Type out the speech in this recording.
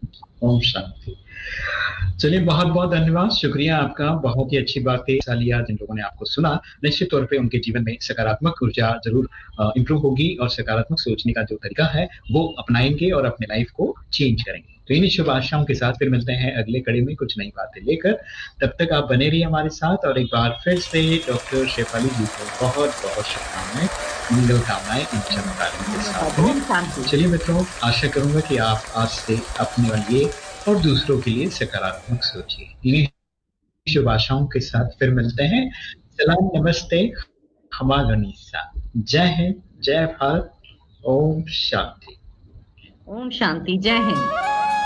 ओम शांति। चलिए, बहुत बहुत धन्यवाद, शुक्रिया आपका। बहुत ही अच्छी बातें हिस्सा लिया। जिन लोगों ने आपको सुना, निश्चित तौर पे उनके जीवन में सकारात्मक ऊर्जा जरूर इंप्रूव होगी, और सकारात्मक सोचने का जो तरीका है वो अपनाएंगे और अपने लाइफ को चेंज करेंगे। तो इन्हीं शुभ आशाओं के साथ फिर मिलते हैं अगले कड़ी में कुछ नई बातें लेकर। तब तक आप बने रहिए हमारे साथ, और एक बार फिर से डॉक्टर शेफाली जी को बहुत बहुत शुभकामनाएं, मंगल कामनाएं इन चंद तालियों के साथ धन्यवाद। में। ओम शांति। चलिए मित्रों, आशा करूंगा कि आप आज से अपने लिए और दूसरों के लिए सकारात्मक सोचिए। इन्हीं शुभ आशाओं के साथ फिर मिलते हैं। सलाम, नमस्ते, खमा गनीसा। जय हिंद, जय भारत। ओम शांति। ओम शांति। जय हिंद।